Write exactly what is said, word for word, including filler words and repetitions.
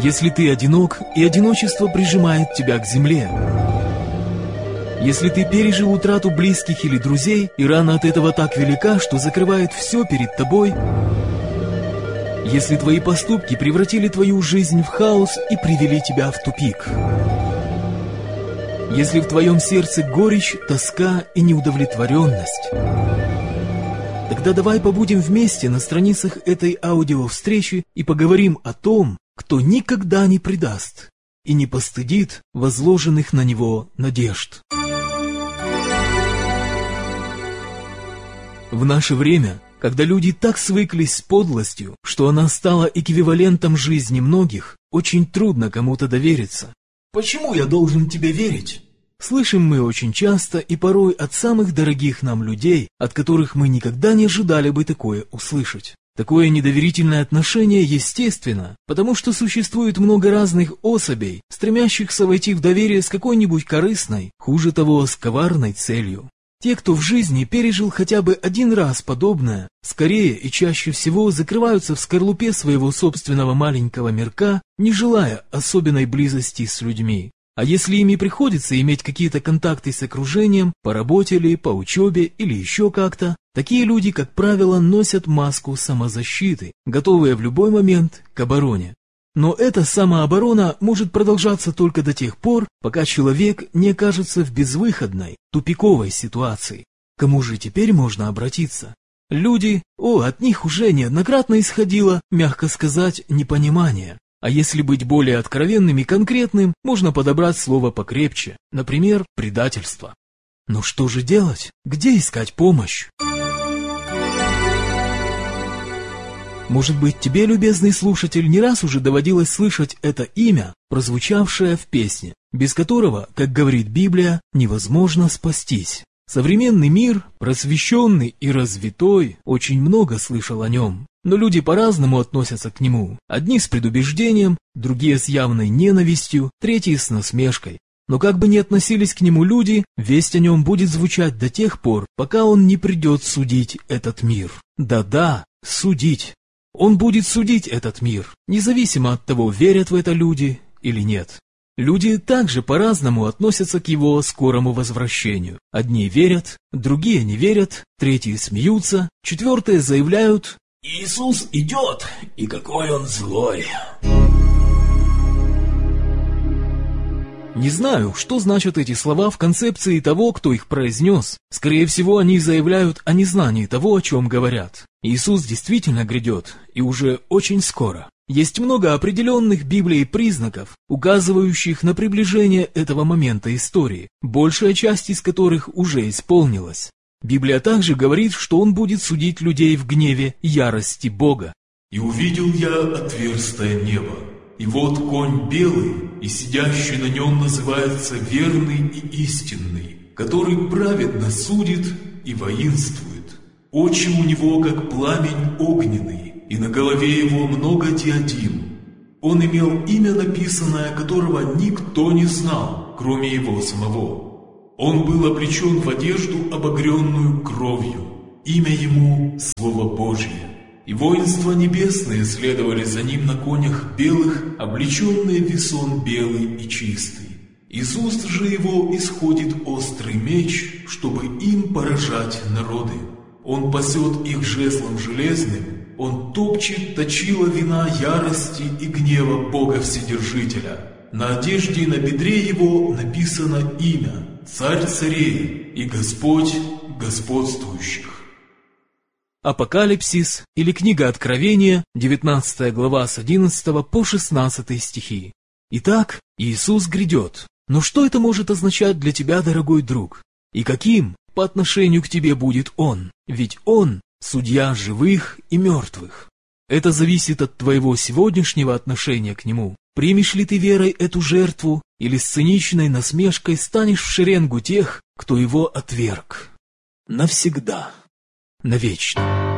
Если ты одинок, и одиночество прижимает тебя к земле. Если ты пережил утрату близких или друзей, и рана от этого так велика, что закрывает все перед тобой. Если твои поступки превратили твою жизнь в хаос и привели тебя в тупик. Если в твоем сердце горечь, тоска и неудовлетворенность. Тогда давай побудем вместе на страницах этой аудиовстречи и поговорим о том, кто никогда не предаст и не постыдит возложенных на него надежд. В наше время, когда люди так свыклись с подлостью, что она стала эквивалентом жизни многих, очень трудно кому-то довериться. «Почему я должен тебе верить?» Слышим мы очень часто и порой от самых дорогих нам людей, от которых мы никогда не ожидали бы такое услышать. Такое недоверительное отношение естественно, потому что существует много разных особей, стремящихся войти в доверие с какой-нибудь корыстной, хуже того, с коварной целью. Те, кто в жизни пережил хотя бы один раз подобное, скорее и чаще всего закрываются в скорлупе своего собственного маленького мирка, не желая особенной близости с людьми. А если ими приходится иметь какие-то контакты с окружением, по работе ли, по учебе или еще как-то, такие люди, как правило, носят маску самозащиты, готовые в любой момент к обороне. Но эта самооборона может продолжаться только до тех пор, пока человек не окажется в безвыходной, тупиковой ситуации. К кому же теперь можно обратиться? Люди, о, от них уже неоднократно исходило, мягко сказать, непонимание. А если быть более откровенным и конкретным, можно подобрать слово покрепче, например, предательство. Но что же делать? Где искать помощь? Может быть, тебе, любезный слушатель, не раз уже доводилось слышать это имя, прозвучавшее в песне, без которого, как говорит Библия, невозможно спастись. Современный мир, просвещенный и развитой, очень много слышал о нем. Но люди по-разному относятся к нему. Одни с предубеждением, другие с явной ненавистью, третьи с насмешкой. Но как бы ни относились к нему люди, весть о нем будет звучать до тех пор, пока он не придет судить этот мир. Да-да, судить. Он будет судить этот мир, независимо от того, верят в это люди или нет. Люди также по-разному относятся к его скорому возвращению. Одни верят, другие не верят, третьи смеются, четвертые заявляют: «Иисус идет, и какой он злой!» Не знаю, что значат эти слова в концепции того, кто их произнес. Скорее всего, они заявляют о незнании того, о чем говорят. Иисус действительно грядет, и уже очень скоро. Есть много определенных Библией признаков, указывающих на приближение этого момента истории, большая часть из которых уже исполнилась. Библия также говорит, что он будет судить людей в гневе ярости Бога. «И увидел я отверстое небо, и вот конь белый, и сидящий на нем называется верный и истинный, который праведно судит и воинствует. Очи у него, как пламень огненный, и на голове его много диадим. Он имел имя написанное, которого никто не знал, кроме его самого. Он был облечен в одежду, обогренную кровью. Имя ему — Слово Божье. И воинства небесные следовали за ним на конях белых, облеченные в весон белый и чистый. Из уст же его исходит острый меч, чтобы им поражать народы. Он пасет их жезлом железным, он топчет точила вина ярости и гнева Бога Вседержителя. На одежде и на бедре его написано имя — Царь царей и Господь господствующих». Апокалипсис или книга Откровения, девятнадцатая глава с одиннадцатого по шестнадцатый стихи. Итак, Иисус грядет. Но что это может означать для тебя, дорогой друг? И каким по отношению к тебе будет Он? Ведь Он – судья живых и мертвых. Это зависит от твоего сегодняшнего отношения к Нему. Примешь ли ты верой эту жертву, или с циничной насмешкой станешь в шеренгу тех, кто Его отверг? Навсегда. Навечно.